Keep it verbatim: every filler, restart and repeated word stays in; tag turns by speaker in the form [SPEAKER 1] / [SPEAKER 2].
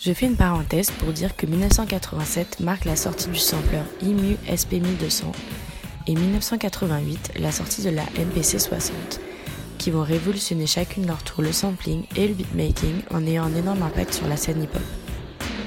[SPEAKER 1] Je fais une parenthèse pour dire que dix-neuf cent quatre-vingt-sept marque la sortie du sampler E M U S P mille deux cents et dix-neuf cent quatre-vingt-huit la sortie de la M P C soixante, qui vont révolutionner chacune leur tour le sampling et le beatmaking en ayant un énorme impact sur la scène hip-hop.